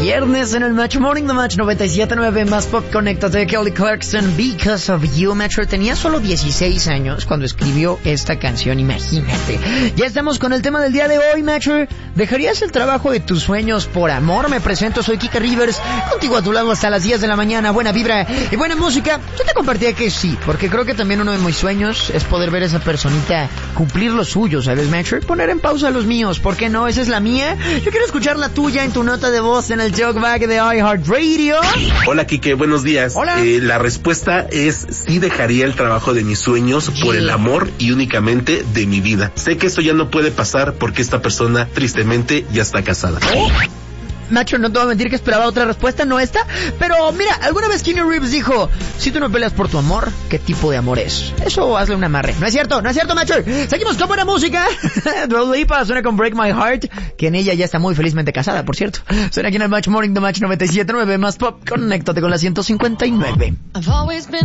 viernes en el Match Morning, The Match 97.9 más pop. Conéctate, Kelly Clarkson, Because of You. Metro tenía solo 16 años cuando escribió esta canción, imagínate. Ya estamos con el tema del día de hoy, Metro. ¿Dejarías el trabajo de tus sueños por amor? Me presento, soy Kika Rivers, contigo a tu lado hasta las 10 de la mañana. Buena vibra y buena música. Yo te compartía que sí, porque creo que también uno de mis sueños es poder ver a esa personita cumplir los suyos, ¿sabes, Metro? Poner en pausa los míos, ¿por qué no? Esa es la mía. Yo quiero escuchar la tuya en tu nota de voz en el Talkback de iHeartRadio. Hola, Kike, buenos días. Hola. La respuesta es sí, dejaría el trabajo de mis sueños por el amor y únicamente de mi vida. Sé que eso ya no puede pasar porque esta persona tristemente ya está casada. Macho, no te voy a mentir que esperaba otra respuesta, no esta. Pero mira, alguna vez Keanu Reeves dijo: si tú no peleas por tu amor, ¿qué tipo de amor es? Eso hazle un amarre. No es cierto, Macho. Seguimos con buena música. Dua Lipa suena con Break My Heart, que en ella ya está muy felizmente casada, por cierto. Suena aquí en el Match Morning, The Match 97.9 más pop. Conéctate con la 159. I've always been